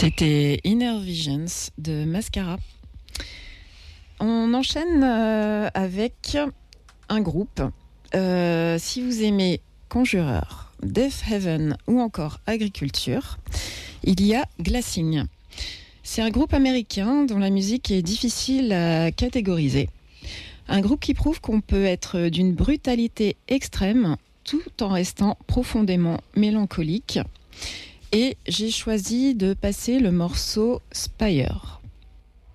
C'était Inner Visions de Mascara. On enchaîne avec un groupe. Si vous aimez Conjurer, Death Heaven ou encore Agriculture, il y a Glassing. C'est un groupe américain dont la musique est difficile à catégoriser. Un groupe qui prouve qu'on peut être d'une brutalité extrême tout en restant profondément mélancolique. Et j'ai choisi de passer le morceau Spire.